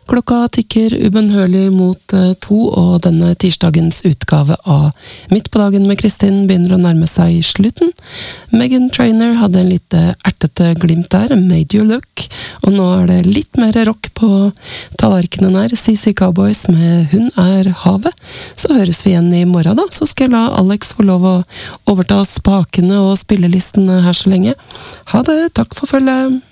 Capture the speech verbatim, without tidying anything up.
Klokka tikker ubønnhørlig mot eh, to, og denne tirsdagens utgave av Midt på dagen med Kristin begynner å nærme seg slutten. Meghan Trainor hadde en litt ertete glimt der, Made You Look, og nå er det litt mer rock på tallerkenen her. C C Cowboys med Hun er havet. Så høres vi igjen i morgen da, så skal jeg la Alex få lov å overta spakene og spillelisten her så lenge. Ha det, takk for følget!